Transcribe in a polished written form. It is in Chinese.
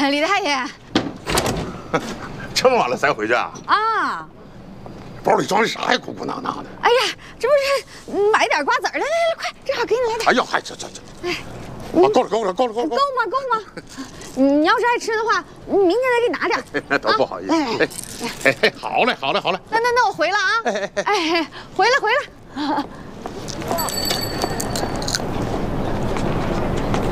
李大爷， 这么晚了才回去啊？ 啊， 包里装的啥呀？鼓鼓囊囊的。 哎呀，这不是买点瓜子儿，来来来，快，正好给你来点。 哎呀，嗨，这，哎，够了，够了，够了，够了， 够吗？够吗？你要是爱吃的话，明天再给你拿点。 那都不好意思。哎，好嘞，好嘞，好嘞。 那我回了啊！哎，回来。